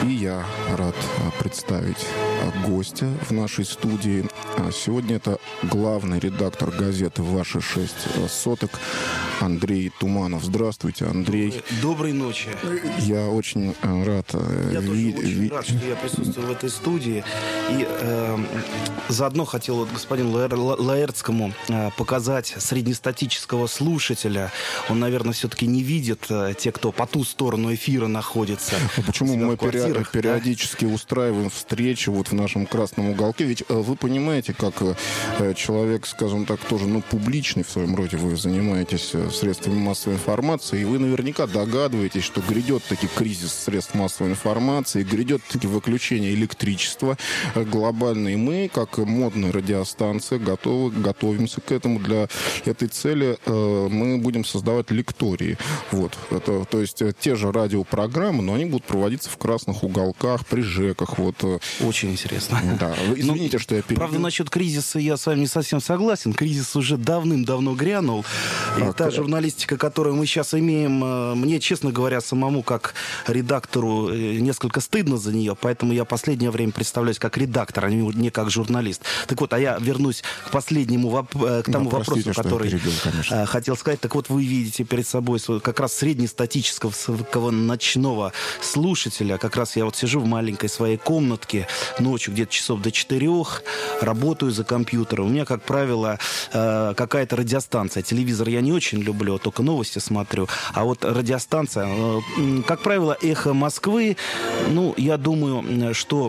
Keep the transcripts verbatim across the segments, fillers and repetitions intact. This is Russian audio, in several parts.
И я рад представить гостя в нашей студии. Сегодня это главный редактор газеты «Ваши шесть соток» Андрей Туманов. Здравствуйте, Андрей. Доброй ночи. Я очень рад. Я ви- тоже очень ви- рад, что я присутствую в этой студии. И э, заодно хотел вот господину Лаэр- Ла- Лаэртскому э, показать среднестатического слушателя. Он, наверное, все-таки не видит э, те, кто по ту сторону эфира находится. А почему у себя мы в квартирах, период- периодически устраиваем встречи вот в нашем красном уголке? Ведь э, вы понимаете, как э, человек, скажем так, тоже ну, публичный в своем роде, вы занимаетесь э, средствами массовой информации, и вы наверняка догадываетесь, что грядет таки кризис средств массовой информации, грядет таки выключение электричества э, глобальное. И мы, как модная радиостанция, готовы, готовимся к этому. Для этой цели э, мы будем создавать лектории. Вот. Это, то есть э, те же радиопрограммы, но они будут проводиться в красных уголках, при ЖЭКах. Вот. э. Очень интересно. Да. Вы Извините, что я перебил. Правда, насчет кризиса я с вами не совсем согласен. Кризис уже давным-давно грянул. И А, та к- журналистика, которую мы сейчас имеем, э, мне, честно говоря, самому как редактору э, несколько стыдно за нее, поэтому я последнее время представляюсь как редактор, а не не как журналист. Так вот, а я вернусь к последнему, воп- э, к тому Да, простите, вопросу, что я который перебил, конечно. э, хотел сказать. Так вот, вы видите перед собой свой- как раз среднестатического с- ночного слушателя. Как раз я вот сижу в маленькой своей комнатке ночью, где-то часов до четырех, работаю за компьютером. У меня, как правило, э, какая-то радиостанция. Телевизор я не очень люблю, только новости смотрю. А вот радиостанция, э, м, как правило, «Эхо Москвы», ну, я думаю, что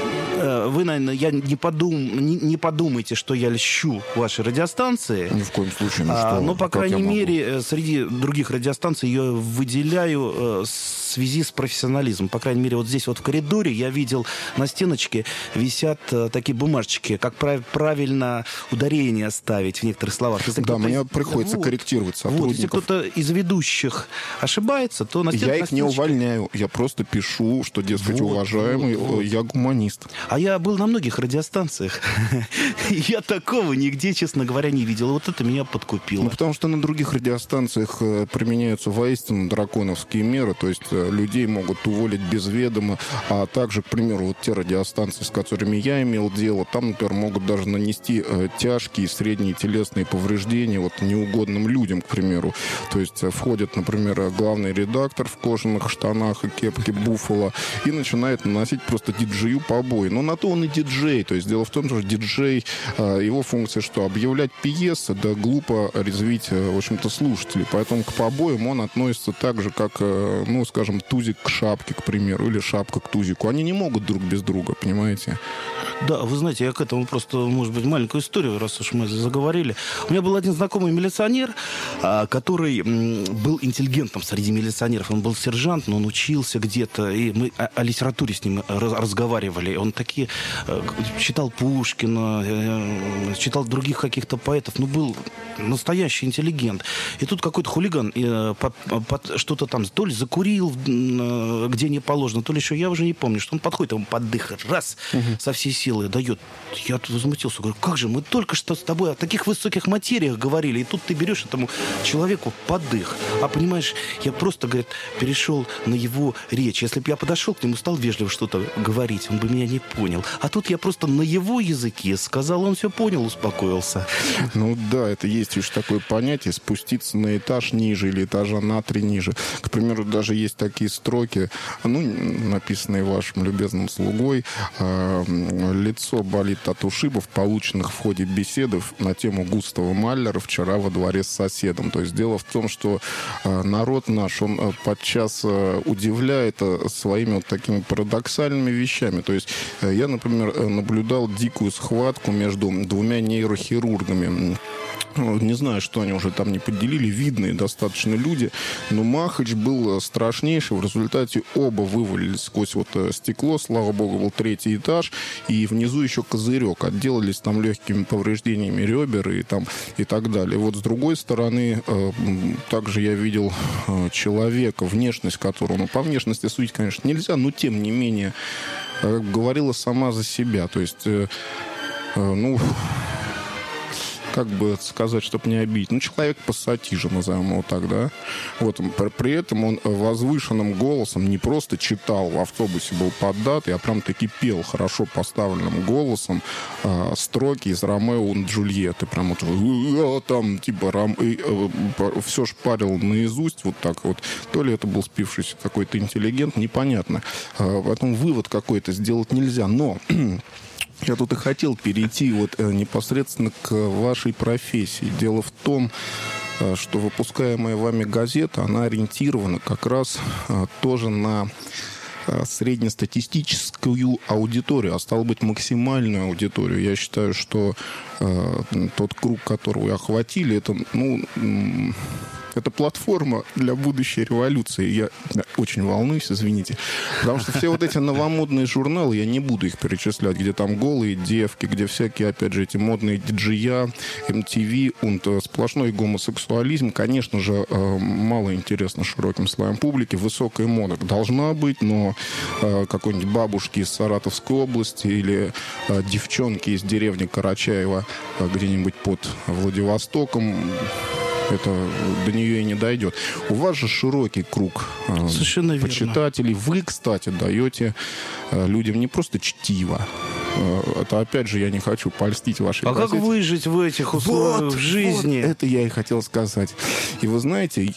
э, вы, наверное, я не, подум, не, не подумайте, что я льщу вашей радиостанции. Ни в коем случае. Ну, А, что но, вы, по как я крайней могу? мере, э, среди других радиостанций ее выделяю э, в связи с профессионализмом. По крайней мере, вот здесь вот в коридоре я видел на стеночке висят э, такие бумажечки, как прав- правильно ударение ставить в некоторых словах. Если Да, кто-то мне из- приходится вот, корректировать вот, если сотрудников. кто-то из ведущих ошибается, то на, стен- Я на их не стеночке- увольняю, я просто пишу, что, дескать, Вот, уважаемый, вот, вот. э, я гуманист. А я был на многих радиостанциях. Я такого нигде, честно говоря, не видел. Вот это меня подкупило. Ну, потому что на других радиостанциях э, применяются воистину драконовские меры, то есть э, людей могут уволить без ведома, а также, к примеру, вот те радиостанции, с которыми я имел дело, там, например, могут даже нанести э, тяжкие, средние телесные повреждения вот неугодным людям, к примеру. То есть э, входит, например, главный редактор в кожаных штанах и кепке буффало и начинает наносить просто диджею побои. Но на то он и диджей. То есть дело в том, что диджей, э, его функция что? Объявлять пьесы, да глупо резвить, э, в общем-то, слушателей. Поэтому к побоям он относится так же, как, э, ну, скажем, тузик к шапке, к примеру, или шапка к тузику. Они не могут друг без друга, понимаете? Да, вы знаете, я к этому просто, может быть, маленькую историю, раз уж мы заговорили. У меня был один знакомый милиционер, а, который м, был интеллигентом среди милиционеров. Он был сержант, но он учился где-то, и мы о, о литературе с ним раз- разговаривали. Он такие э, читал Пушкина, э, читал других каких-то поэтов. Ну, был настоящий интеллигент. И тут какой-то хулиган э, под, под что-то там то ли закурил, э, где не положено, то ли еще, я уже не помню, что он подходит, ему под дых, раз, со всей силы дает. Я тут возмутился, говорю, как же, мы только что с тобой о таких высоких материях говорили, и тут ты берешь этому человеку под дых. А понимаешь, я просто, говорит, перешел на его речь. Если бы я подошел к нему, стал вежливо что-то говорить, он бы меня не понял. А тут я просто на его языке сказал, он все понял, успокоился. Ну да, это есть еще такое понятие спуститься на этаж ниже или этажа на три ниже. К примеру, даже есть такие строки, ну, написанные вашим любезным слугой. э, Лицо болит от ушибов, полученных в ходе беседов на тему Густава Маллера вчера во дворе с соседом. То есть дело в том, что э, народ наш, он э, подчас э, удивляет э, своими вот такими парадоксальными вещами. То есть э, я, например, э, наблюдал дикую схватку между двумя нейрохирургами. Не знаю, что они уже там не поделили, видные достаточно люди, но махач был страшнейший. В результате оба вывалились сквозь вот стекло, слава богу, был третий этаж, и внизу еще козырек. Отделались там легкими повреждениями ребер и, там, и так далее. Вот с другой стороны, э, также я видел э, человека, внешность которого, ну, по внешности судить, конечно, нельзя, но тем не менее э, говорила сама за себя. То есть, э, э, ну... как бы сказать, чтобы не обидеть, ну, человек пассатижа, назовем его так, да. Вот, при, при этом он возвышенным голосом не просто читал, в автобусе был поддатый, а прям таки пел хорошо поставленным голосом э, строки из «Ромео и Джульетты». Прям вот э, там, типа, рам, э, э, все шпарил наизусть вот так вот. То ли это был спившийся какой-то интеллигент, непонятно. Э, поэтому вывод какой-то сделать нельзя. Но я тут и хотел перейти вот э, непосредственно к вашей профессии. Дело в том, э, что выпускаемая вами газета, она ориентирована как раз э, тоже на э, среднестатистическую аудиторию, а стало быть, максимальную аудиторию. Я считаю, что э, тот круг, который вы охватили, это, ну... М- Это платформа для будущей революции. Я очень волнуюсь, извините. Потому что все вот эти новомодные журналы, я не буду их перечислять, где там голые девки, где всякие, опять же, эти модные диджея, эм ти ви, und сплошной гомосексуализм, конечно же, мало интересно широким слоям публики. Высокая мода должна быть, но какой-нибудь бабушки из Саратовской области или девчонки из деревни Карачаева где-нибудь под Владивостоком, это до нее и не дойдет. У вас же широкий круг Совершенно почитателей. верно. Вы, кстати, даете людям не просто чтиво. Это, опять же, я не хочу польстить вашей А газете. как выжить в этих условиях вот, в жизни? Вот, это я и хотел сказать. И вы знаете...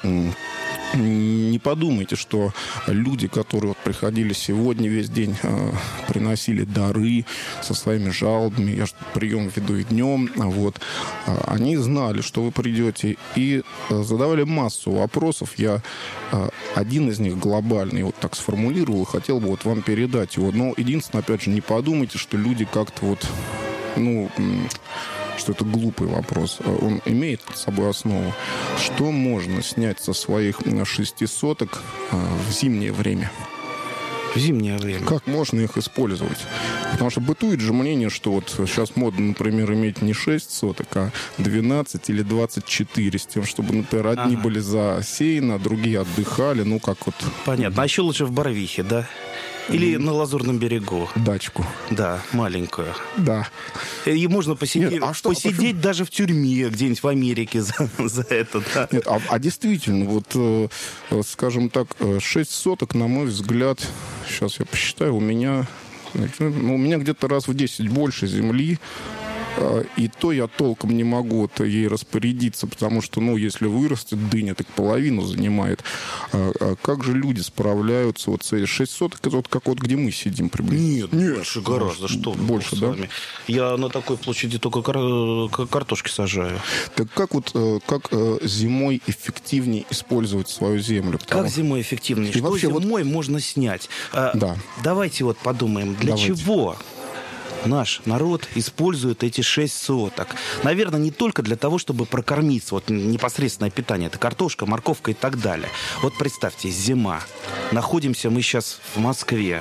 Не подумайте, что люди, которые вот приходили сегодня весь день, э, приносили дары со своими жалобами, я же прием веду и днем, вот, э, они знали, что вы придете, и э, задавали массу вопросов. Я э, один из них глобальный вот так сформулировал и хотел бы вот вам передать его. Но единственное, опять же, не подумайте, что люди как-то вот, ну... что это глупый вопрос. Он имеет под собой основу. Что можно снять со своих шести соток в зимнее время? В зимнее время. Как можно их использовать? Потому что бытует же мнение, что вот сейчас модно, например, иметь не шесть соток, а двенадцать или двадцать четыре, с тем, чтобы, например, одни ага. были засеяны, а другие отдыхали, ну как вот... Понятно. А еще лучше в Барвихе, да? Или на Лазурном берегу. Дачку. Да, маленькую. Да. И можно посидеть, Нет, а что, посидеть а даже в тюрьме где-нибудь в Америке за, за это. Да. Нет, а, а действительно, вот, э, скажем так, шесть соток, на мой взгляд, сейчас я посчитаю, у меня, ну, у меня где-то раз в десять больше земли. И то я толком не могу вот ей распорядиться, потому что, ну, если вырастет дыня, так половину занимает. А, а как же люди справляются вот с этими шесть соток, это вот как вот где мы сидим приблизительно? Нет, Нет больше гораздо. Что больше, да? Вами. Я на такой площади только кар- картошки сажаю. Так как вот как зимой эффективнее использовать свою землю? Потому... Как зимой эффективнее? И что зимой вот... можно снять? А, да. Давайте вот подумаем, для Давайте. чего наш народ использует эти шесть соток. Наверное, не только для того, чтобы прокормиться. Вот непосредственное питание. Это картошка, морковка и так далее. Вот представьте, зима. Находимся мы сейчас в Москве.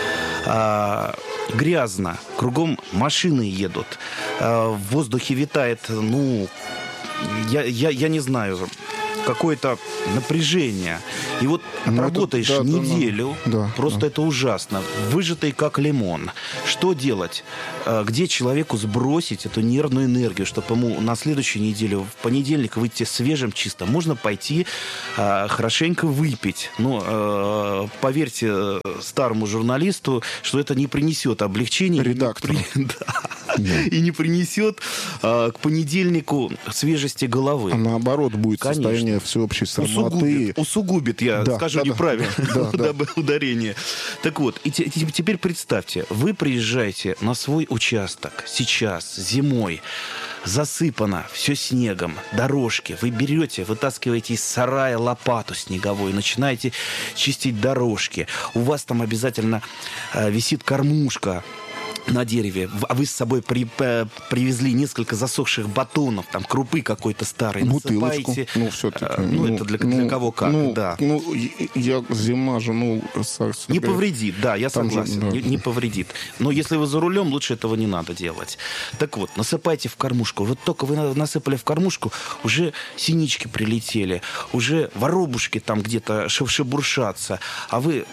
А, грязно. Кругом машины едут. А, в воздухе витает, ну, я, я, я не знаю, какое-то напряжение. И вот отработаешь это, да, неделю, да, просто да. это ужасно. Выжатый как лимон. Что делать? Где человеку сбросить эту нервную энергию, чтобы ему на следующей неделе, в понедельник, выйти свежим, чисто? Можно пойти э, хорошенько выпить. Но э, поверьте старому журналисту, что это не принесет облегчения. Редактору. И, да, и не принесет э, к понедельнику свежести головы. А наоборот, будет Конечно. Состояние всеобщей срамоты. Усугубит, усугубит я да, скажу да, неправильно, да, да. ударение. Так вот, и те, теперь представьте, вы приезжаете на свой участок сейчас, зимой, засыпано все снегом, дорожки. Вы берете, вытаскиваете из сарая лопату снеговую, начинаете чистить дорожки. У вас там обязательно э, висит кормушка на дереве, а вы с собой при, э, привезли несколько засохших батонов, там, крупы какой-то старой, бутылочку. Насыпаете. Ну, все-таки. Э, ну, ну, это для, ну, для кого как, ну, да. Ну, я, зима же, ну... Не повредит, да, я там согласен, же, да. не, не повредит. Но если вы за рулем, лучше этого не надо делать. Так вот, насыпайте в кормушку. Вот только вы насыпали в кормушку, уже синички прилетели, уже воробушки там где-то шебуршатся, а вы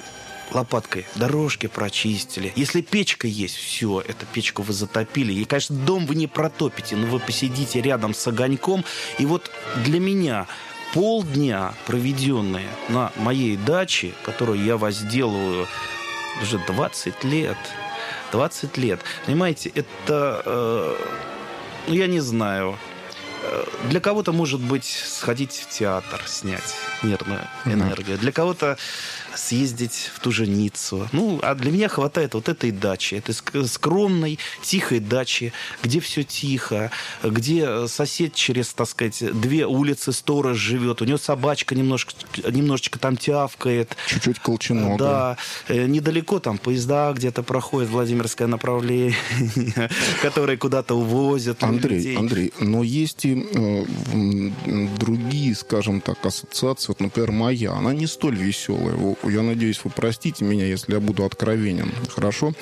лопаткой дорожки прочистили. Если печка есть, все, эту печку вы затопили. И, конечно, дом вы не протопите, но вы посидите рядом с огоньком. И вот для меня полдня, проведенные на моей даче, которую я возделываю уже двадцать лет, двадцать лет, понимаете, это, э, ну, я не знаю, для кого-то, может быть, сходить в театр, снять нервную энергию. Для кого-то съездить в ту же Ниццу. Ну, а для меня хватает вот этой дачи. Этой скромной, тихой дачи, где все тихо, где сосед через, так сказать, две улицы сторож живет. У него собачка немножко, немножечко там тявкает. Чуть-чуть колченога. Да. Недалеко там поезда где-то проходят, Владимирское направление, которые куда-то увозят Андрей, Андрей, но есть и другие, скажем так, ассоциации. Вот, например, моя. Она не столь веселая. Я надеюсь, вы простите меня, если я буду откровенен. Хорошо?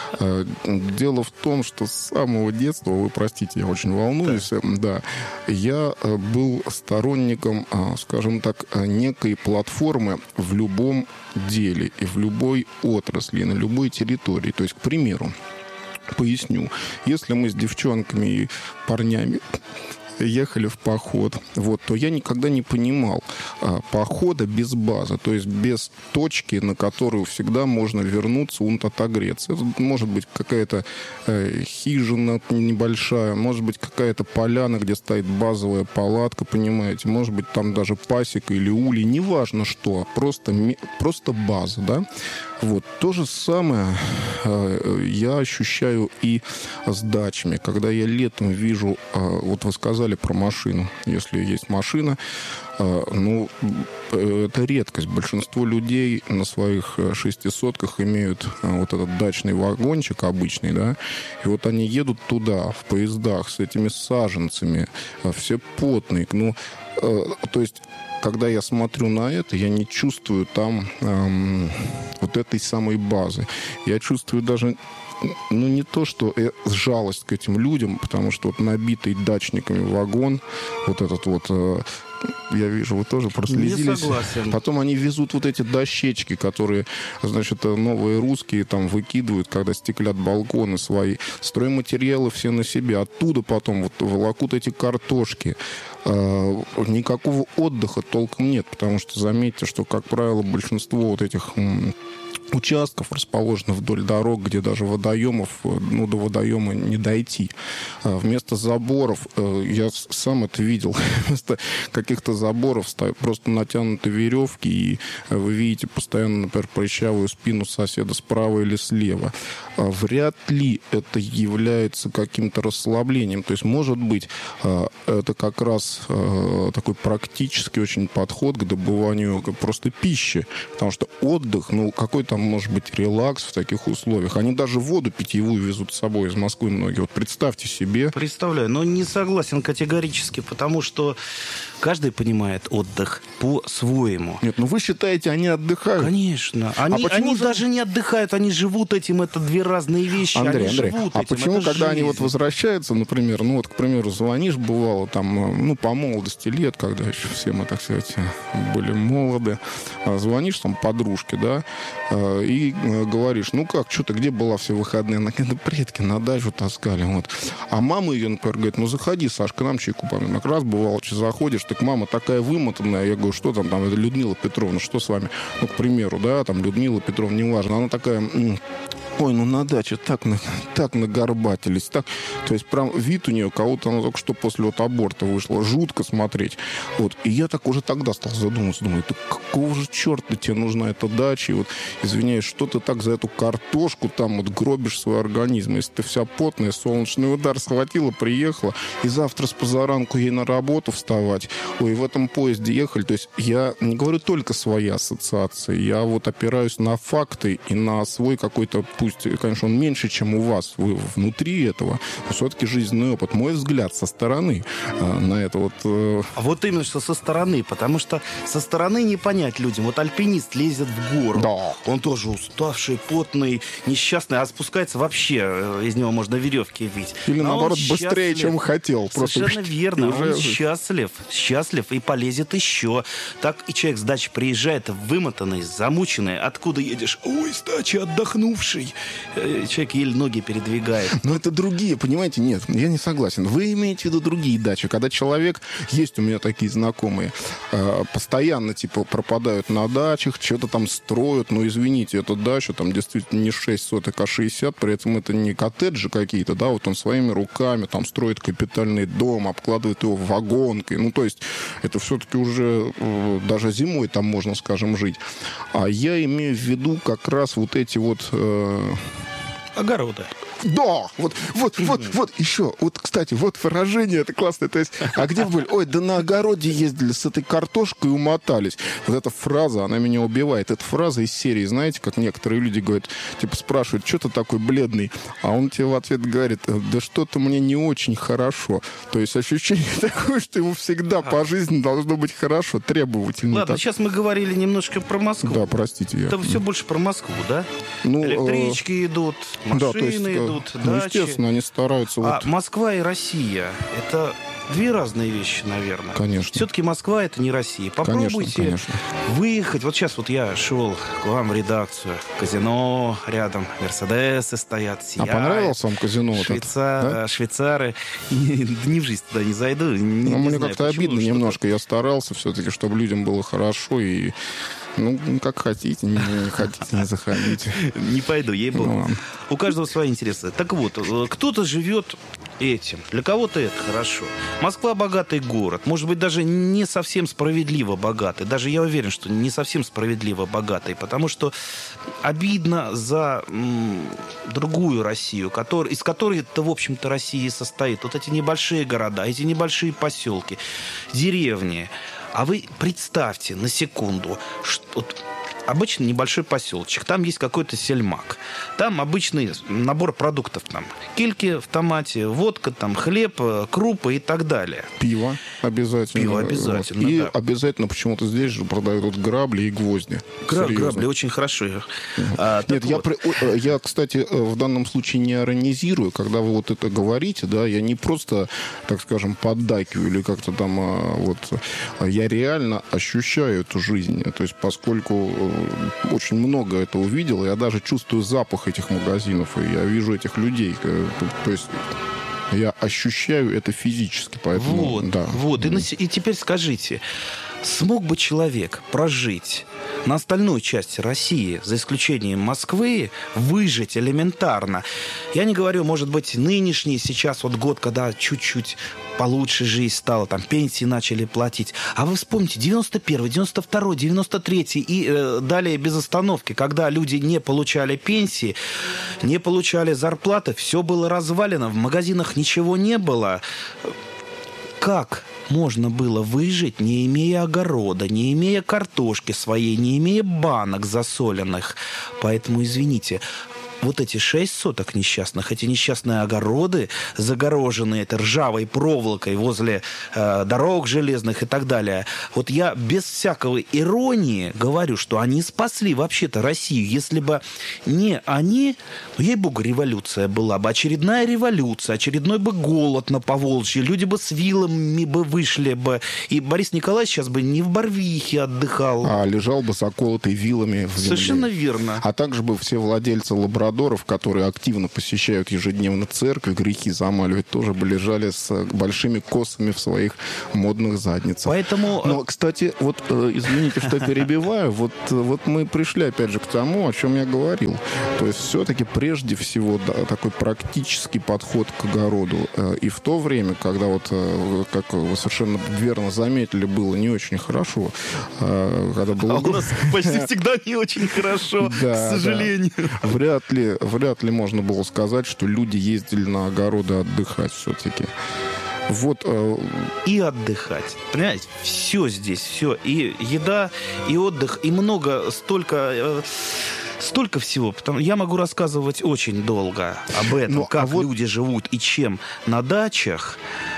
Дело в том, что с самого детства, вы простите, я очень волнуюсь, да, да я был сторонником, скажем так, некой платформы в любом деле и в любой отрасли, на любой территории. То есть, к примеру, поясню, если мы с девчонками и парнями ехали в поход, вот, то я никогда не понимал а, похода без базы, то есть без точки, на которую всегда можно вернуться, ум отогреться. Это может быть какая-то э, хижина небольшая, может быть какая-то поляна, где стоит базовая палатка, понимаете, может быть там даже пасека или улей, неважно что, просто, просто база, да. Вот. То же самое э, я ощущаю и с дачами. Когда я летом вижу, э, вот вы сказали про машину. Если есть машина, э, ну, э, это редкость. Большинство людей на своих шестисотках имеют э, вот этот дачный вагончик обычный, да, и вот они едут туда, в поездах, с этими саженцами, э, все потные. Ну, э, то есть... Когда я смотрю на это, я не чувствую там эм, вот этой самой базы. Я чувствую даже, ну, не то, что э, жалость к этим людям, потому что вот набитый дачниками вагон, вот этот вот... Э, я вижу, вы тоже прослезились. Не согласен. Потом они везут вот эти дощечки, которые, значит, новые русские там выкидывают, когда стеклят балконы свои. Стройматериалы все на себе. Оттуда потом вот волокут эти картошки. Э, никакого отдыха толком нет, потому что заметьте, что, как правило, большинство вот этих... участков расположены вдоль дорог, где даже водоемов, ну, до водоема не дойти. Вместо заборов, я сам это видел, вместо каких-то заборов просто натянуты веревки, и вы видите постоянно, например, прыщавую спину соседа справа или слева. Вряд ли это является каким-то расслаблением. То есть, может быть, это как раз такой практический очень подход к добыванию просто пищи. Потому что отдых, ну, какой там может быть релакс в таких условиях. Они даже воду питьевую везут с собой из Москвы многие. Вот представьте себе. Представляю, но не согласен категорически, потому что каждый понимает отдых по-своему. Нет, ну вы считаете, они отдыхают? Конечно. Они, а они же... даже не отдыхают, они живут этим. Это две разные вещи. Андрей, они Андрей, живут а этим. почему, это когда жизнь. они вот возвращаются, например, ну вот, к примеру, звонишь, бывало там, ну, по молодости лет, когда еще все мы, так сказать, были молоды, звонишь там подружке, да, и говоришь, ну как, что ты, где была все выходные? Она говорит, да предки на дачу таскали, вот. А мама ее, например, говорит, ну заходи, Саш, к нам чайку помимо. Как раз бывало, что заходишь, так мама такая вымотанная, я говорю, что там, там, это Людмила Петровна, что с вами? Ну, к примеру, да, там, Людмила Петровна, неважно, она такая... Ой, ну на даче так, на, так нагорбатились. Так, то есть прям вид у нее, кого-то она только что после вот аборта вышла. Жутко смотреть. Вот. И я так уже тогда стал задумываться. Думаю, да какого же черта тебе нужна эта дача? И вот, извиняюсь, что ты так за эту картошку там вот гробишь свой организм? Если ты вся потная, солнечный удар схватила, приехала, и завтра с позаранку ей на работу вставать. Ой, в этом поезде ехали. То есть я не говорю только свои ассоциации. Я вот опираюсь на факты и на свой какой-то пусть, конечно, он меньше, чем у вас, вы внутри этого, но все-таки жизненный опыт. Мой взгляд со стороны э, на это вот... Э... А вот именно, что со стороны, потому что со стороны не понять людям. Вот альпинист лезет в гору, да. Он тоже уставший, потный, несчастный, а спускается вообще, из него можно веревки видеть. Или а наоборот, быстрее, чем хотел. Совершенно Просто... верно, уже... он счастлив, счастлив и полезет еще. Так и человек с дачи приезжает вымотанный, замученный. Откуда едешь? Ой, с дачи отдохнувший. Человек еле ноги передвигает. Но это другие, понимаете? Нет, я не согласен. Вы имеете в виду другие дачи, когда человек, есть у меня такие знакомые, постоянно типа пропадают на дачах, что-то там строят, но извините, эту дачу там действительно не шесть соток, а шестьдесят, при этом это не коттеджи какие-то, да, вот он своими руками там строит капитальный дом, обкладывает его вагонкой, ну то есть это все-таки уже даже зимой там можно, скажем, жить. А я имею в виду как раз вот эти вот... Э... Огороды. Да, вот, вот, вот, вот, еще, вот, кстати, вот выражение, это классное, то есть, а где вы были? Ой, да на огороде ездили с этой картошкой и умотались. Вот эта фраза, она меня убивает. Эта фраза из серии, знаете, как некоторые люди говорят, типа спрашивают, что ты такой бледный? А он тебе в ответ говорит, да что-то мне не очень хорошо. То есть ощущение такое, что ему всегда по жизни должно быть хорошо, требовательно. Ладно, так. Сейчас мы говорили немножко про Москву. Да, простите. Я... Это все больше про Москву, да? Ну, электрички э... идут, машины да, то есть, идут. Ну, дачи. естественно, они стараются... А вот... Москва и Россия — это две разные вещи, наверное. Конечно. Все-таки Москва — это не Россия. Попробуйте конечно, конечно. выехать. Вот сейчас вот я шел к вам в редакцию. Казино рядом, Мерседесы стоят, сияют. А понравилось вам казино? Швейцар... Да? Швейцары. Ни в жизнь туда не зайду. Не, ну, не мне знаю, как-то почему, обидно что-то... немножко. Я старался все-таки, чтобы людям было хорошо и... Ну, как хотите, не, не хотите, не заходите. Не пойду, ей-богу. Ну, у каждого свои интересы. Так вот, кто-то живет этим, для кого-то это хорошо. Москва — богатый город, может быть, даже не совсем справедливо богатый. Даже я уверен, что не совсем справедливо богатый, потому что обидно за м, другую Россию, который, из которой-то, в общем-то, Россия и состоит. Вот эти небольшие города, эти небольшие поселки, деревни. А вы представьте на секунду, что вот обычно небольшой поселочек, там есть какой-то сельмак, там обычный набор продуктов, там кильки в томате, водка, там хлеб, крупы и так далее. Пиво обязательно. Пиво обязательно, И да. обязательно почему-то здесь же продают вот грабли и гвозди. Гра- Серьезно. грабли очень хорошо. А, Нет, я, вот. при... я, кстати, в данном случае не иронизирую. Когда вы вот это говорите, да, я не просто, так скажем, поддакиваю или как-то там вот... Я реально ощущаю эту жизнь. То есть, поскольку очень много это увидел, я даже чувствую запах этих магазинов, и я вижу этих людей. То есть... Я ощущаю это физически, поэтому... Вот, да. вот. И, на, и теперь скажите, смог бы человек прожить на остальной части России, за исключением Москвы, выжить элементарно? Я не говорю, может быть, нынешний сейчас вот год, когда чуть-чуть получше жизнь стала, там пенсии начали платить. А вы вспомните, девяносто первый, девяносто второй, девяносто третий и э, далее без остановки, когда люди не получали пенсии, не получали зарплаты, все было развалено, в магазинах ничего не было. Как можно было выжить, не имея огорода, не имея картошки своей, не имея банок засоленных? Поэтому, извините, вот эти шесть соток несчастных, эти несчастные огороды, загороженные этой ржавой проволокой возле э, дорог железных и так далее, вот я без всякой иронии говорю, что они спасли вообще-то Россию. Если бы не они, ну, ей-богу, революция была бы, очередная революция, очередной бы голод на Поволжье, люди бы с вилами бы вышли бы, и Борис Николаевич сейчас бы не в Барвихе отдыхал. А лежал бы заколотый вилами в земле. Совершенно верно. А также бы все владельцы лабрадоров, которые активно посещают ежедневно церковь, грехи замаливать, тоже бы лежали с большими косами в своих модных задницах. Поэтому... Но, кстати, вот, извините, что перебиваю, вот, вот мы пришли опять же к тому, о чем я говорил. То есть все-таки прежде всего да, такой практический подход к огороду. И в то время, когда вот, как вы совершенно верно заметили, было не очень хорошо, когда было... А у нас почти всегда не очень хорошо, к сожалению. Вряд ли Вряд ли можно было сказать, что люди ездили на огороды отдыхать все-таки. Вот, э... И отдыхать. Понимаете, все здесь, все. И еда, и отдых, и много, столько... Э... Столько всего. Потому, я могу рассказывать очень долго об этом, ну, как а вот... люди живут и чем на дачах.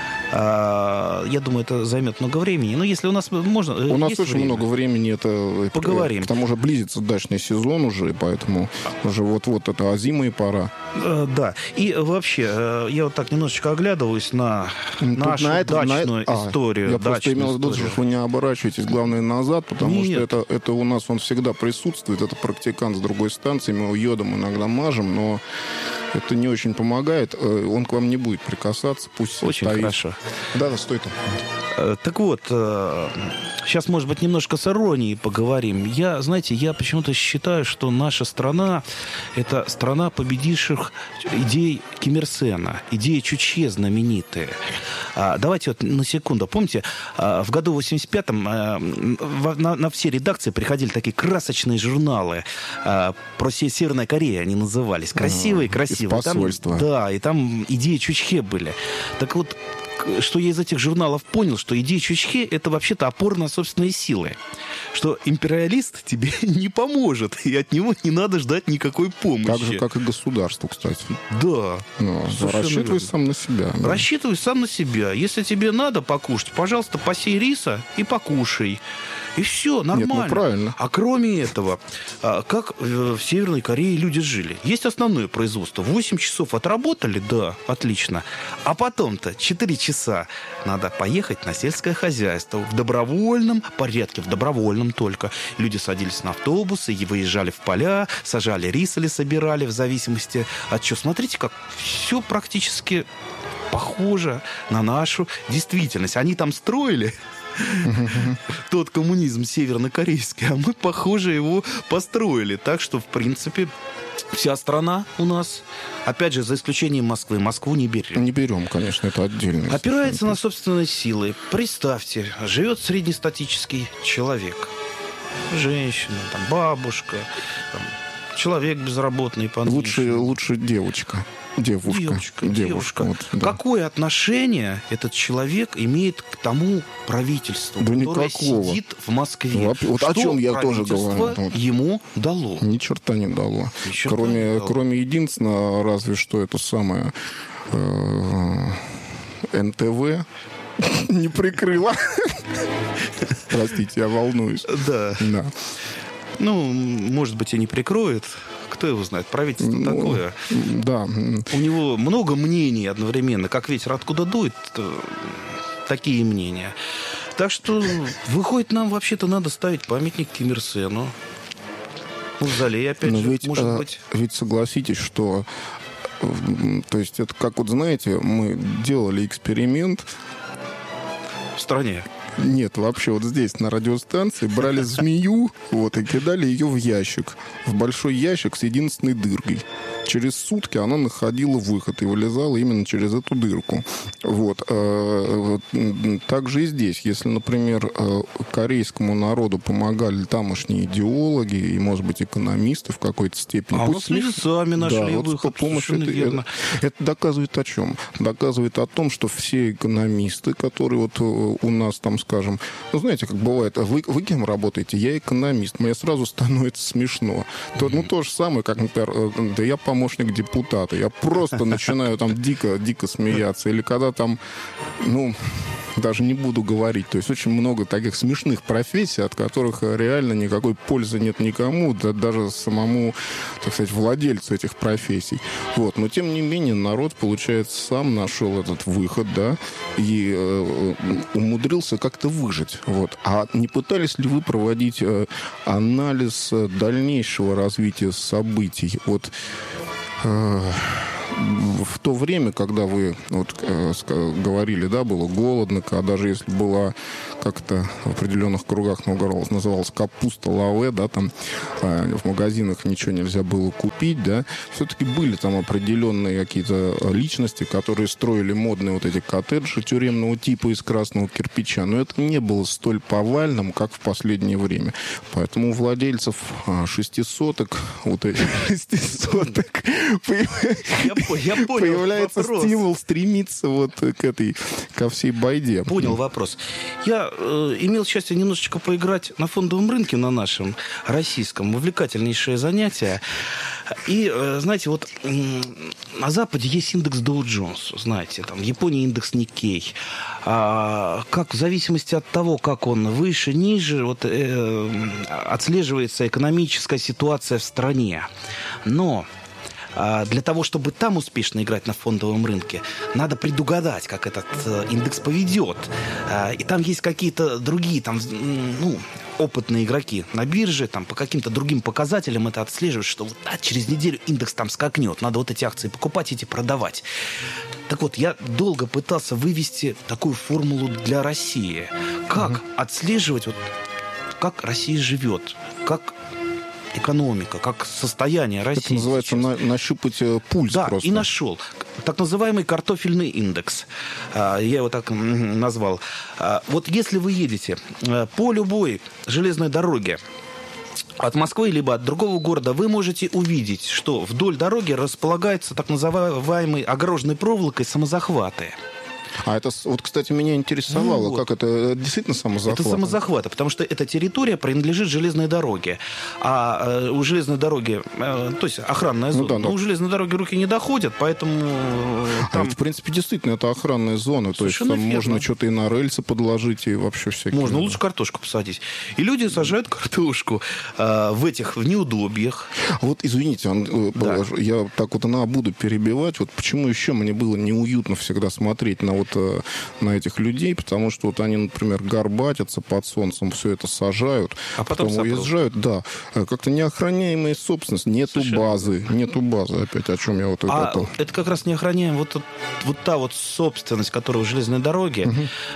Я думаю, это займет много времени. Но если у нас можно... У нас очень время, много времени. Это, поговорим. К тому же близится дачный сезон уже, поэтому уже вот-вот это озимая пора. Да. И вообще, я вот так немножечко оглядываюсь на Тут нашу на это, дачную на... историю. А, я просто имел в виду, что вы не оборачиваетесь, главное, назад, потому Нет. что это, это у нас он всегда присутствует. Это практикант с другой станции. Мы его йодом иногда мажем, но это не очень помогает. Он к вам не будет прикасаться. Пусть очень стоит. Хорошо. Да, да, стой там. Так вот, сейчас, может быть, немножко с иронией поговорим. Я, знаете, я почему-то считаю, что наша страна – это страна победивших идей Ким Ир Сена, идеи Чучхе знаменитые. Давайте вот на секунду. Помните, в году восемьдесят пятом на, на все редакции приходили такие красочные журналы про Северная Корея, они назывались. Красивые, красивые. Посольство. Там, да, и там идеи Чучхе были. Так вот, что я из этих журналов понял, что идея Чучхе – это вообще-то опора на собственные силы. Что империалист тебе не поможет, и от него не надо ждать никакой помощи. Так же, как и государство, кстати. Да. Ну, рассчитывай сам на себя. Да. Рассчитывай сам на себя. Если тебе надо покушать, пожалуйста, посей риса и покушай. И все, нормально. Нет, ну правильно. А кроме этого, как в Северной Корее люди жили? Есть основное производство. восемь часов отработали, да, отлично. А потом-то четыре часа надо поехать на сельское хозяйство. В добровольном порядке, в добровольном только. Люди садились на автобусы и выезжали в поля, сажали рис или собирали, в зависимости от чего. Смотрите, как все практически похоже на нашу действительность. Они там строили тот коммунизм севернокорейский, а мы, похоже, его построили. Так что, в принципе, вся страна у нас, опять же, за исключением Москвы, Москву не берем. Не берем, конечно, это отдельно. Опирается на собственные силы. Представьте, живет среднестатический человек. Женщина, там, бабушка, там, человек безработный. Лучше, лучше девочка. Девушка. Девушка. Девушка. девушка. Вот, да. Какое отношение этот человек имеет к тому правительству, да которое никакого. сидит в Москве? Вот, вот о чем я тоже говорю. Ему дало? Ни черта не дало. Ни черта кроме, не дало. Кроме единственного, разве что это самое э, эн тэ вэ не прикрыла. Простите, я волнуюсь. Да. Да. Ну, может быть, и не прикроет. Кто его знает? Правительство ну, такое. Да. У него много мнений одновременно. Как ветер откуда дует, такие мнения. Так что, выходит, нам вообще-то надо ставить памятник Ким Ир Сену. Мавзолей, опять Но же, ведь, может а, быть. Ведь согласитесь, что... То есть это как вот, знаете, мы делали эксперимент... В стране. Нет, вообще вот здесь, на радиостанции, брали змею вот, и кидали ее в ящик. В большой ящик с единственной дыркой. Через сутки она находила выход и вылезала именно через эту дырку. Вот. Также и здесь. Если, например, корейскому народу помогали тамошние идеологи и, может быть, экономисты в какой-то степени. А вот люди сами нашли да, выход. Вот с помощью это, это, это доказывает о чем? Доказывает о том, что все экономисты, которые вот у нас там, скажем, ну, знаете, как бывает, вы, вы кем работаете? Я экономист. Мне сразу становится смешно. То, ну, то же самое, как, например, да я помощник депутата. Я просто начинаю там дико-дико смеяться. Или когда там, ну, даже не буду говорить. То есть очень много таких смешных профессий, от которых реально никакой пользы нет никому, да, даже самому, так сказать, владельцу этих профессий. Вот. Но, тем не менее, народ, получается, сам нашел этот выход, да, и э, умудрился как-то выжить. Вот. А не пытались ли вы проводить э, анализ дальнейшего развития событий? Вот э, в то время, когда вы вот, э, говорили, да, было голодно, когда даже если была как-то в определенных кругах называлась, называлась капуста лаве, да, там э, в магазинах ничего нельзя было купить, да, все-таки были там определенные какие-то личности, которые строили модные вот эти коттеджи тюремного типа из красного кирпича, но это не было столь повальным, как в последнее время. Поэтому у владельцев шестисоток, вот этих шестисоток, Я я понял появляется вопрос. стимул стремиться вот к этой, ко всей байде. Понял вопрос. Я э, имел счастье немножечко поиграть на фондовом рынке, на нашем российском. Увлекательнейшее занятие. И, э, знаете, вот э, на Западе есть индекс Dow Jones, знаете, там в Японии индекс Nikkei. А, как в зависимости от того, как он выше, ниже, вот, э, отслеживается экономическая ситуация в стране. Но для того, чтобы там успешно играть на фондовом рынке, надо предугадать, как этот индекс поведет. И там есть какие-то другие, там, ну, опытные игроки на бирже, там, по каким-то другим показателям это отслеживают, что вот, а, через неделю индекс там скакнет, надо вот эти акции покупать, эти продавать. Так вот, я долго пытался вывести такую формулу для России. Как mm-hmm. отслеживать, вот, как Россия живет, как экономика, как состояние России. Это называется на, нащупать пульс да, просто. И нашел. Так называемый картофельный индекс. Я его так назвал. Вот если вы едете по любой железной дороге от Москвы либо от другого города, вы можете увидеть, что вдоль дороги располагаются так называемые огороженной проволокой самозахваты. А это, вот, кстати, меня интересовало, ну, вот. как это действительно самозахват? Это самозахваты, потому что эта территория принадлежит железной дороге. А э, у железной дороги, э, то есть охранная зона, ну, да, но да. у железной дороги руки не доходят, поэтому... Э, там... А ведь, в принципе, действительно, это охранная зона. Совершенно то есть там верно. Можно что-то и на рельсы подложить, и вообще всякие... Можно, лучше картошку посадить. И люди сажают картошку э, в этих, в неудобьях. Вот, извините, да. я так вот она буду перебивать. Вот почему еще мне было неуютно всегда смотреть на вот на этих людей, потому что вот они, например, горбатятся под солнцем, все это сажают, а потом, потом уезжают, да, как-то неохраняемая собственность, нету Совершенно. базы, нету базы опять, о чем я вот а это... это как раз неохраняемая вот, вот та вот собственность, которая у железной дороги,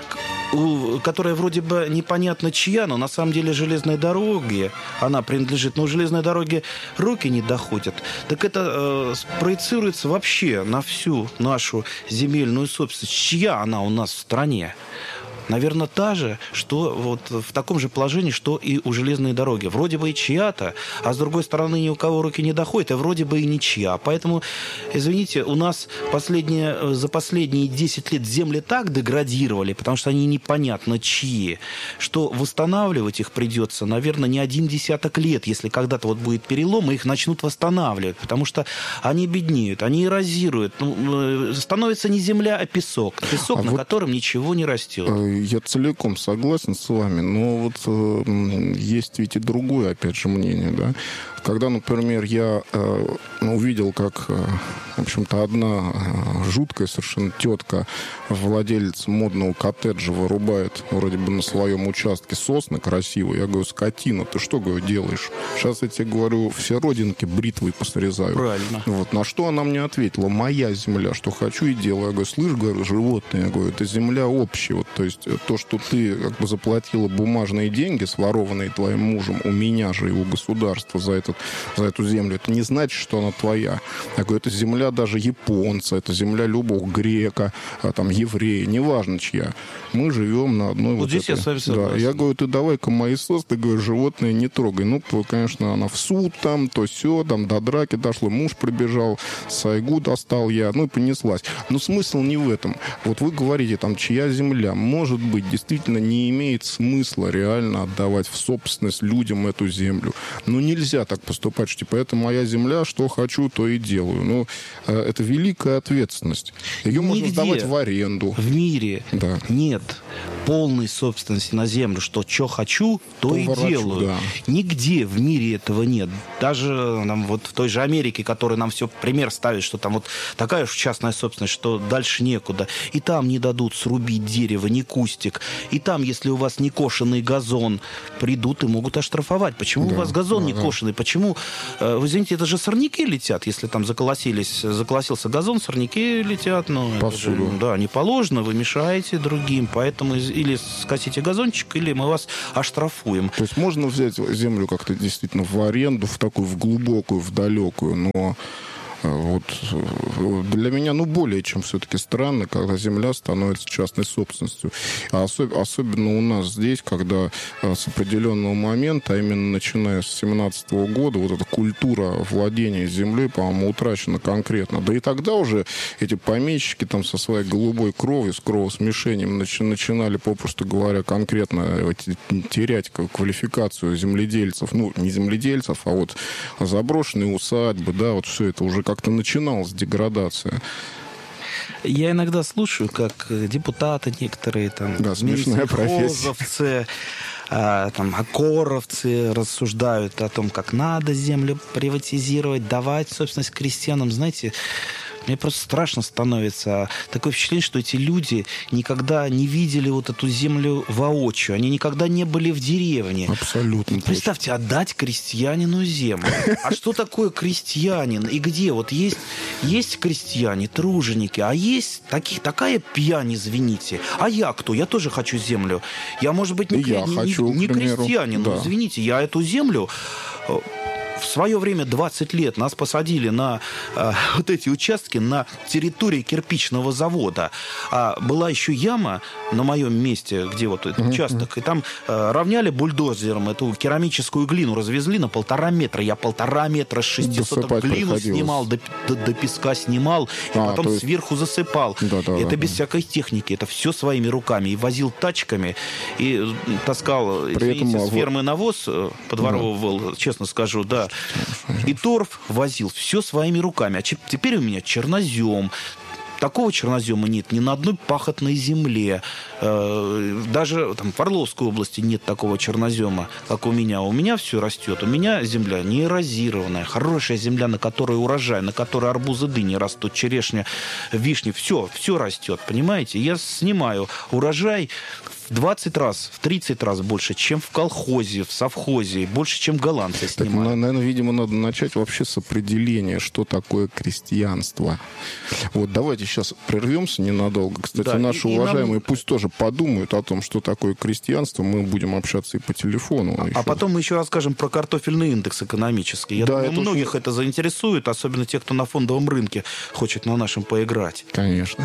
угу. которая вроде бы непонятно чья, но на самом деле железной дороге она принадлежит, но у железной дороги руки не доходят. Так это э, проецируется вообще на всю нашу земельную собственность. Чья она у нас в стране? Наверное, та же, что вот в таком же положении, что и у железной дороги. Вроде бы и чья-то, а с другой стороны ни у кого руки не доходят, и вроде бы и ничья. Поэтому, извините, у нас последние, за последние десять лет земли так деградировали, потому что они непонятно чьи, что восстанавливать их придется, наверное, не один десяток лет, если когда-то вот будет перелом, и их начнут восстанавливать, потому что они беднеют, они эрозируют. Ну, становится не земля, а песок. Песок, а на вот... котором ничего не растет. Я целиком согласен с вами, но вот э, есть ведь и другое, опять же, мнение, да. Когда, например, я э, увидел, как, э, в общем-то, одна э, жуткая совершенно тетка, владелец модного коттеджа, вырубает вроде бы на своем участке сосны красивые, я говорю, скотина, ты что, говорю, делаешь? Сейчас я тебе говорю, все родинки бритвой посрезаю. Правильно. Вот, на что она мне ответила, моя земля, что хочу и делаю. Я говорю, слышь, говорю, животные, я говорю, это земля общая, вот, то есть то, что ты как бы заплатила бумажные деньги, сворованные твоим мужем, у меня же и у государства за это за эту землю, это не значит, что она твоя. Я говорю, это земля даже японца, это земля любого грека, там, еврея, неважно чья. Мы живем на одной вот, вот здесь этой... я с вами согласен. Да. Я говорю, ты давай-ка мои сос, ты говоришь, животные не трогай. Ну, конечно, она в суд там, то сё, там до драки дошло, муж прибежал, сайгу достал я, ну и понеслась. Но смысл не в этом. Вот вы говорите, там, чья земля, может быть, действительно не имеет смысла реально отдавать в собственность людям эту землю. Но нельзя так поступать, что типа это моя земля, что хочу, то и делаю. Ну, это великая ответственность. Ее можно сдавать в аренду. В мире да. нет полной собственности на землю, что что хочу, то, то и ворочу, делаю. Да. Нигде в мире этого нет. Даже нам, вот в той же Америке, которая нам все пример ставит, что там вот такая уж частная собственность, что дальше некуда. И там не дадут срубить дерево, ни кустик. И там, если у вас не кошеный газон, придут и могут оштрафовать. Почему да, у вас газон да, не кошеный? Почему? Вы извините, это же сорняки летят, если там заколосились, заколосился газон, сорняки летят. Ну, повсюду. Да, не положено, вы мешаете другим. Поэтому или скосите газончик, или мы вас оштрафуем. То есть можно взять землю как-то действительно в аренду, в такую, в глубокую, в далекую, но Вот для меня, ну, более чем все-таки странно, когда земля становится частной собственностью. А особ- особенно у нас здесь, когда с определенного момента, а именно начиная с семнадцатого года, вот эта культура владения землей, по-моему, утрачена конкретно. Да и тогда уже эти помещики там со своей голубой кровью, с кровосмешением начи- начинали, попросту говоря, конкретно терять квалификацию земледельцев. Ну, не земледельцев, а вот заброшенные усадьбы, да, вот все это уже как-то начиналась деградация. Я иногда слушаю, как депутаты некоторые, там, да, смешная профессия. А, там, окоровцы рассуждают о том, как надо землю приватизировать, давать собственность крестьянам. Знаете, мне просто страшно становится. Такое впечатление, что эти люди никогда не видели вот эту землю воочию. Они никогда не были в деревне. Абсолютно. Представьте, отдать крестьянину землю. А что такое крестьянин? И где? Вот есть, есть крестьяне, труженики, а есть таких, такая пьянь, извините. А я кто? Я тоже хочу землю. Я, может быть, не, я не, хочу, не крестьянин, да. но, извините, я эту землю... В свое время, двадцать лет, нас посадили на э, вот эти участки на территории кирпичного завода. А была еще яма на моем месте, где вот этот uh-huh. участок, и там э, равняли бульдозером эту керамическую глину, развезли на полтора метра. Я полтора метра с шести соток глину снимал, до, до, до песка снимал, и а, потом есть... сверху засыпал. Да, да, это да, без да. всякой техники, это все своими руками. И возил тачками, и таскал, При извините, этом... с фермы навоз, подворовывал, да. честно скажу, да. И торф возил все своими руками. А теперь у меня чернозем. Такого чернозема нет ни на одной пахотной земле. Даже там, в Орловской области нет такого чернозема, как у меня. У меня все растет. У меня земля не эрозированная. Хорошая земля, на которой урожай, на которой арбузы, дыни растут, черешня, вишни. Все, все растет, понимаете? Я снимаю урожай в двадцать раз, в тридцать раз больше, чем в колхозе, в совхозе, больше, чем голландцы снимают. Так, наверное, видимо, надо начать вообще с определения, что такое крестьянство. Вот давайте сейчас прервемся ненадолго. Кстати, да, наши и, уважаемые и нам... пусть тоже подумают о том, что такое крестьянство. Мы будем общаться и по телефону. А, а потом мы еще расскажем про картофельный индекс экономический. Я да, думаю, это многих очень... это заинтересует, особенно тех, кто на фондовом рынке хочет на нашем поиграть. Конечно.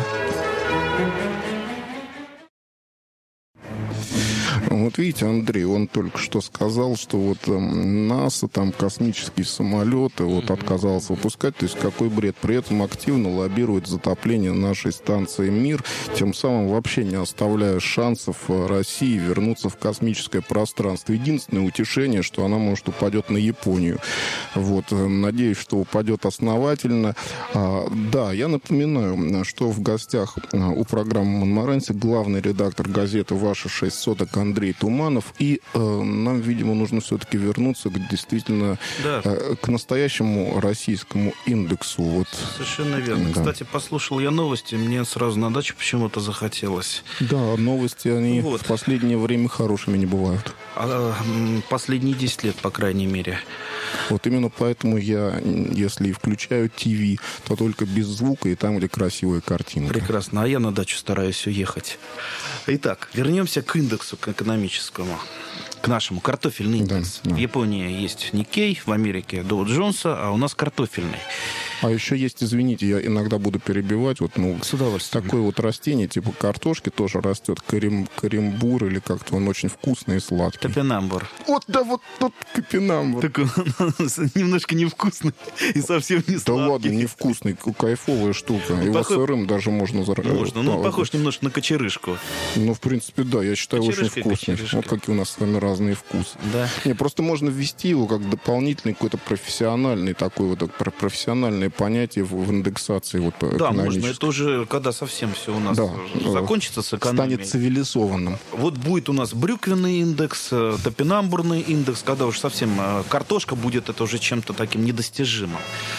Вот видите, Андрей, он только что сказал, что вот э, НАСА, там, космические самолеты, вот, отказался выпускать. То есть какой бред. При этом активно лоббирует затопление нашей станции «Мир», тем самым вообще не оставляя шансов России вернуться в космическое пространство. Единственное утешение, что она, может, упадет на Японию. Вот. Надеюсь, что упадет основательно. А, да, я напоминаю, что в гостях у программы «Монморанси» главный редактор газеты «Ваши шесть соток» Андрей Туманов. И э, нам, видимо, нужно все-таки вернуться к действительно да. э, к настоящему российскому индексу. Вот. Совершенно верно. Да. Кстати, послушал я новости, мне сразу на дачу почему-то захотелось. Да, новости, они вот. в последнее время хорошими не бывают. А, последние десять лет, по крайней мере. Вот именно поэтому я, если включаю ТВ, то только без звука и там, где красивая картинка. Прекрасно. А я на дачу стараюсь уехать. Итак, вернемся к индексу, к экономическому. К нашему. Картофельный индекс. Да, да. В Японии есть Никкей, в Америке Доу Джонса, а у нас картофельный. А еще есть, извините, я иногда буду перебивать, вот, ну, с удовольствием. Такое вот растение, типа картошки, тоже растет карим, каримбур, или как-то он очень вкусный и сладкий. Топинамбур. Вот, да, вот тот топинамбур. Так он, он немножко невкусный и совсем не сладкий. Да ладно, невкусный, кайфовая штука. Его похож... сырым даже можно заработать. Можно, ну, похож немножко на кочерышку. Ну, в принципе, да, я считаю, кочерышка очень вкусный. Вот какие у нас с вами разные вкусы. Да. Не, просто можно ввести его как дополнительный какой-то профессиональный такой вот профессиональное понятие в в индексации. Вот, да, можно. Это уже, когда совсем все у нас да, закончится с экономией. Станет цивилизованным. Вот будет у нас брюквенный индекс, топинамбурный индекс, когда уж совсем картошка будет, это уже чем-то таким недостижимым.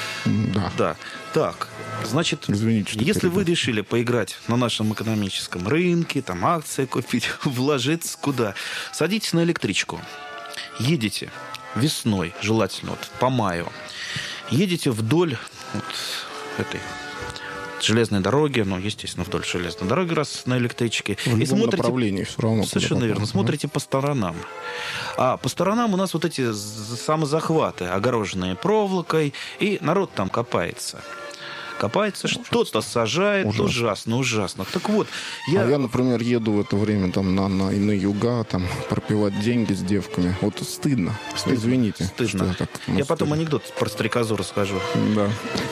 Да. Да. Так, значит, Извините, что если перебил. вы решили поиграть на нашем экономическом рынке, там акции купить, вложиться куда? Садитесь на электричку. Едете весной, желательно вот, по маю. Едете вдоль вот этой железной дороги, ну, естественно, вдоль железной дороги, раз на электричке. В любом и смотрите, направлении все равно. Совершенно верно. Угу. Смотрите по сторонам. А по сторонам у нас вот эти самозахваты, огороженные проволокой, и народ там копается. Копается, что-то сажает. Ужасно, ужасно. ужасно. Так вот, я... А я, например, еду в это время там на, на иные юга, там, пропивать деньги с девками. Вот стыдно. стыдно. Извините. Стыдно. Так, я стыдно. Потом анекдот про стрекозу расскажу. Да.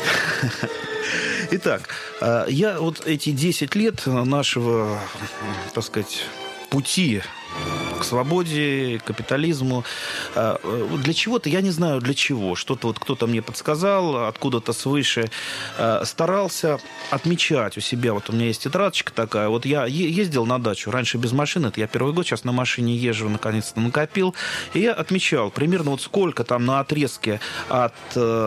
Итак, я вот эти десять лет нашего, так сказать, пути к свободе, к капитализму. Для чего-то, я не знаю для чего, что-то вот кто-то мне подсказал, откуда-то свыше, старался отмечать у себя. Вот у меня есть тетрадочка такая. Вот я ездил на дачу, раньше без машины, это я первый год, сейчас на машине езжу, наконец-то накопил. И я отмечал примерно вот сколько там на отрезке от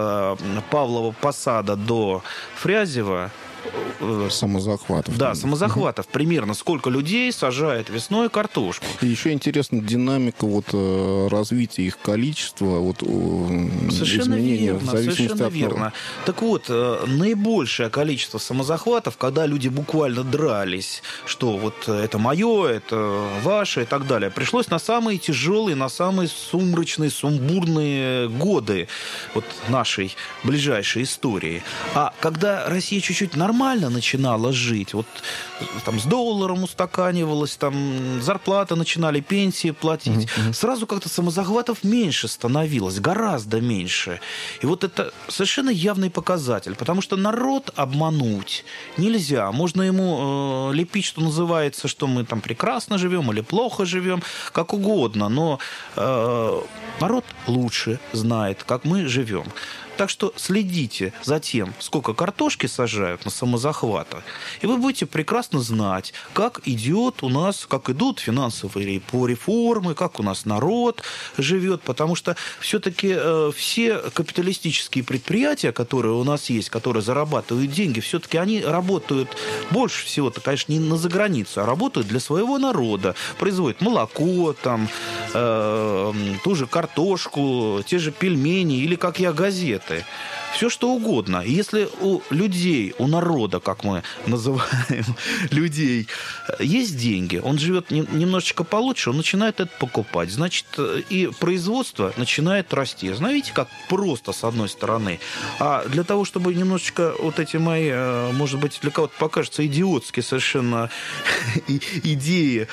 Павлова Посада до Фрязева самозахватов. Да, самозахватов. Угу. Примерно сколько людей сажает весной картошку. И еще интересна динамика вот, развития их количества, вот, совершенно изменения верно, в зависимости совершенно от... верно. Так вот, наибольшее количество самозахватов, когда люди буквально дрались, что вот это мое, это ваше и так далее, пришлось на самые тяжелые, на самые сумрачные, сумбурные годы вот нашей ближайшей истории. А когда Россия чуть-чуть нормально начинала жить, вот там с долларом устаканивалась, там зарплата начинали, пенсии платить, mm-hmm. сразу как-то самозахватов меньше становилось, гораздо меньше. И вот это совершенно явный показатель, потому что народ обмануть нельзя. Можно ему э, лепить, что называется, что мы там прекрасно живем или плохо живем, как угодно, но э, народ лучше знает, как мы живем. Так что следите за тем, сколько картошки сажают на самозахватах, и вы будете прекрасно знать, как идет у нас, как идут финансовые реформы, как у нас народ живет, потому что все-таки э, все капиталистические предприятия, которые у нас есть, которые зарабатывают деньги, все-таки они работают больше всего-то, конечно, не на заграницу, а работают для своего народа, производят молоко, там, э, ту же картошку, те же пельмени или, как я, газеты. Все что угодно. Если у людей, у народа, как мы называем людей, есть деньги, он живет немножечко получше, он начинает это покупать. Значит, и производство начинает расти. Знаете, как просто с одной стороны. А для того, чтобы немножечко вот эти мои, может быть, для кого-то покажется идиотские совершенно идеи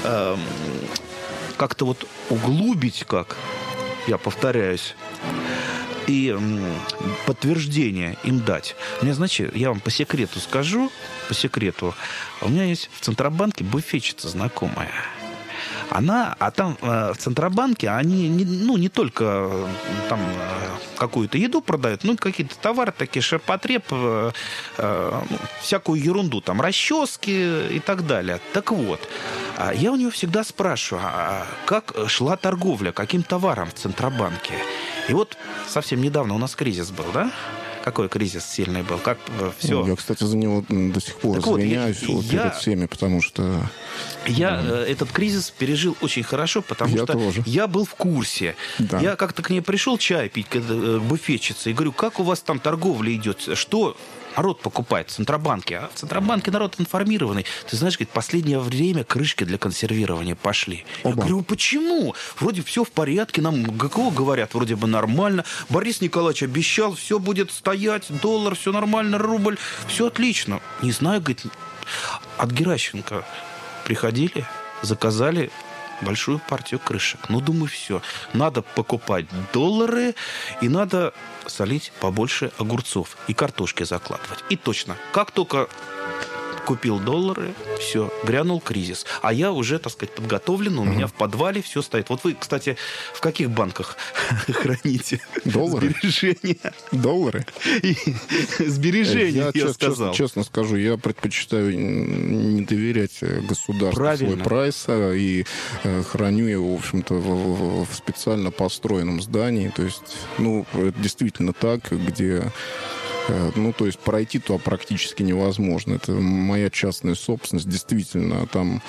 как-то вот углубить, как, я повторяюсь, и подтверждение им дать. Мне, значит, я вам по секрету скажу, по секрету, у меня есть в Центробанке буфетчица знакомая. Она, а там в Центробанке они не, ну, не только там какую-то еду продают, ну, какие-то товары такие, ширпотреб, э, э, всякую ерунду, там, расчески и так далее. Так вот, я у нее всегда спрашиваю, а как шла торговля, каким товаром в Центробанке? И вот совсем недавно у нас кризис был, да? Какой кризис сильный был? Как все? Я, кстати, за него до сих пор так извиняюсь вот, я, перед всеми, потому что... Я да. этот кризис пережил очень хорошо, потому я что тоже. я был в курсе. Да. Я как-то к ней пришел чай пить, к буфетчице, и говорю, как у вас там торговля идет? Что... народ покупает в Центробанке. А в Центробанке народ информированный. Ты знаешь, говорит, в последнее время крышки для консервирования пошли. Оба. Я говорю, почему? Вроде все в порядке, нам ГКО говорят, вроде бы нормально. Борис Николаевич обещал, все будет стоять, доллар, все нормально, рубль, все отлично. Не знаю, говорит, от Геращенко приходили, заказали большую партию крышек. Ну, думаю, все. Надо покупать доллары и надо солить побольше огурцов и картошки закладывать. И точно, как только купил доллары, все, грянул кризис. А я уже, так сказать, подготовлен, у меня в подвале все стоит. Вот вы, кстати, в каких банках храните доллары? Сбережения? Доллары? И сбережения, я, я честно, сказал. Честно, честно скажу, я предпочитаю не доверять государству Правильно. свой прайс, и э, храню его, в общем-то, в, в специально построенном здании. То есть, ну, это действительно так, где... Ну, то есть пройти туда практически невозможно. Это моя частная собственность. Действительно, там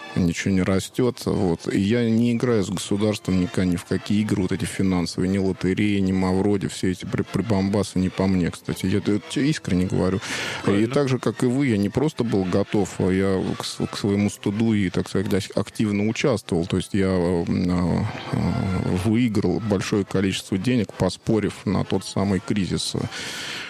ничего не растет. Вот. И я не играю с государством никогда ни в какие игры, вот эти финансовые, ни лотереи, ни Мавроди, все эти прибамбасы не по мне, кстати. Я это искренне говорю. Правильно. И так же, как и вы, я не просто был готов, я к, к своему студу и, так сказать, активно участвовал. То есть я выиграл большое количество денег, поспорив на тот самый кризис.